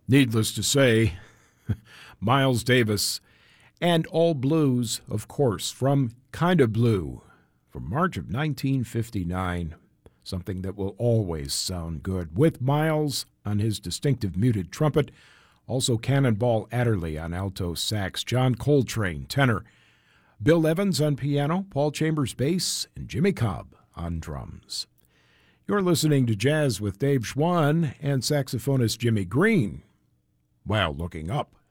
Needless to say, Miles Davis and All Blues, of course, from Kinda Blue, from March of 1959, something that will always sound good, with Miles on his distinctive muted trumpet, also Cannonball Adderley on alto sax, John Coltrane tenor, Bill Evans on piano, Paul Chambers bass, and Jimmy Cobb on drums. You're listening to Jazz with Dave Schwann and saxophonist Jimmy Green, while looking up.